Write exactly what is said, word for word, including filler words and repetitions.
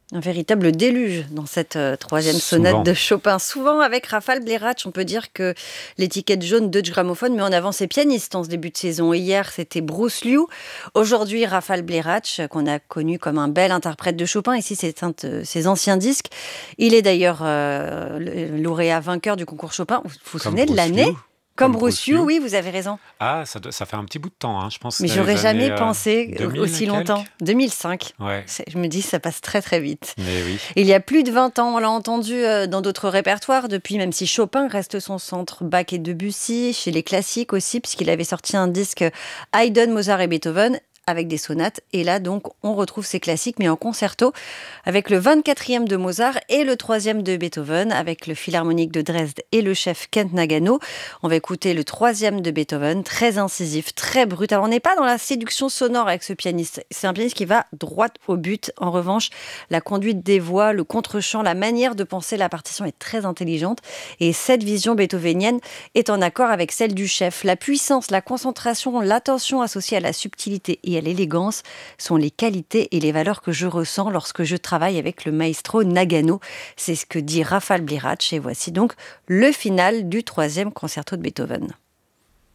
Un véritable déluge dans cette euh, troisième sonate Souvent. de Chopin. Souvent avec Rafal Blerac, on peut dire que l'étiquette jaune Deutsche Grammophon met en avant ses pianistes en ce début de saison. Hier, c'était Bruce Liu. Aujourd'hui, Rafal Blerac, qu'on a connu comme un bel interprète de Chopin. Ici, c'est un de ses anciens disques. Il est d'ailleurs euh, le lauréat vainqueur du concours Chopin. Vous vous Comme souvenez de Bruce l'année? Liu. Comme Comme Bruce Bruce Liu, Liu. oui, vous avez raison. Ah, ça, doit- ça fait un petit bout de temps, hein. Je pense Mais dans les j'aurais jamais années euh, pensé deux mille aussi et longtemps. quelques. deux mille cinq. Ouais, C'est- Je me dis, ça passe très très vite. mais oui. Il y a plus de vingt ans, on l'a entendu euh, dans d'autres répertoires depuis, même si Chopin reste son centre, Bach et Debussy, chez les classiques aussi, puisqu'il avait sorti un disque Haydn, Mozart et Beethoven, avec des sonates. Et là, donc, on retrouve ces classiques, mais en concerto, avec le vingt-quatrième de Mozart et le troisième de Beethoven, avec le Philharmonique de Dresde et le chef Kent Nagano. On va écouter le troisième de Beethoven, très incisif, très brut. Alors, on n'est pas dans la séduction sonore avec ce pianiste. C'est un pianiste qui va droit au but. En revanche, la conduite des voix, le contre-champ, la manière de penser la partition est très intelligente. Et cette vision beethovenienne est en accord avec celle du chef. La puissance, la concentration, l'attention associée à la subtilité et à l'élégance sont les qualités et les valeurs que je ressens lorsque je travaille avec le maestro Nagano. C'est ce que dit Rafal Blerac. Et voici donc le final du troisième concerto de Beethoven.